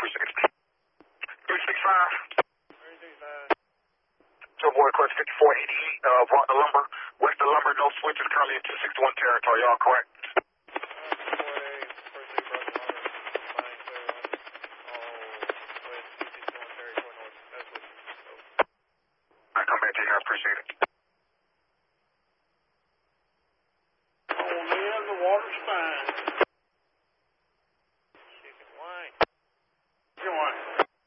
appreciate it. 365. 365. Turbo request 5488, brought the lumber. West of lumber, no switches, currently in 261 territory, y'all correct? I come back to you, I appreciate it. On in, the water's fine. Chicken wine. Chicken wine.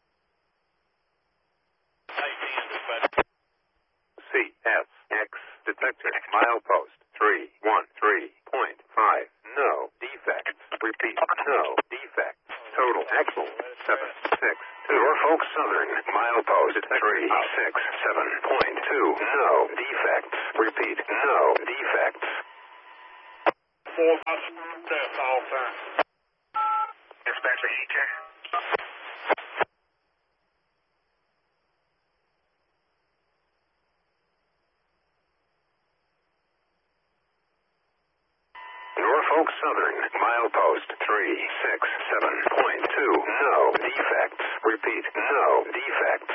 CSX detected milepost 313.5. No defects. Repeat, no defects. Total axle 762. Norfolk Southern milepost 367.2. No defects. Repeat, no defects. 4 bucks test all time. Dispatcher EJ. Norfolk Southern, milepost 367.2. No defects. Repeat, no defects.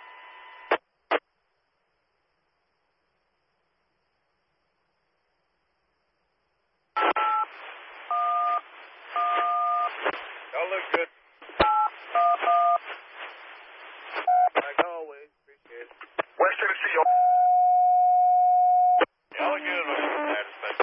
Y'all look good. Like always, appreciate it. West Tennessee, y'all. Y'all look good on that, dispatch.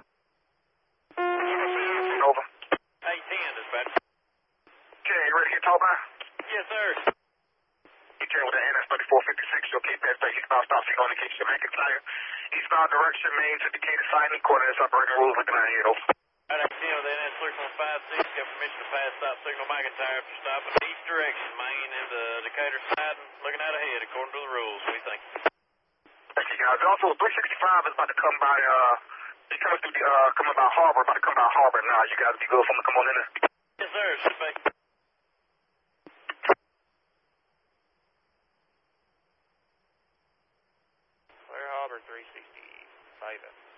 Over. 810, dispatch. Okay, you ready to get talk by? Yes, sir. EJ with the NS 3456, you'll keep that eastbound stop signal indicates your McIntyre. Eastbound direction, main to Decatur siding, coordinates operating rules looking at here, over. All right, Tim, with NS 3156, got permission to pass stop signal McIntyre after stopping east direction, main into Decatur siding, looking out ahead according to the rules. What do you think? Thank you, guys. Also, 365 is about to come by, he's coming through the, coming by Harbor, about to come by Harbor now. You guys be good for him to come on in there? Yes, sir. Dispatch. Clear Harbor 365.